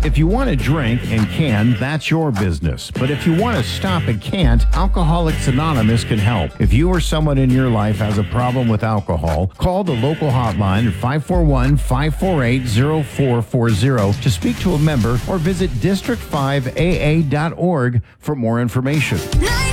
If you want to drink and can, that's your business. But if you want to stop and can't, Alcoholics Anonymous can help. If you or someone in your life has a problem with alcohol, call the local hotline at 541-548-0440 to speak to a member or visit district5aa.org for more information.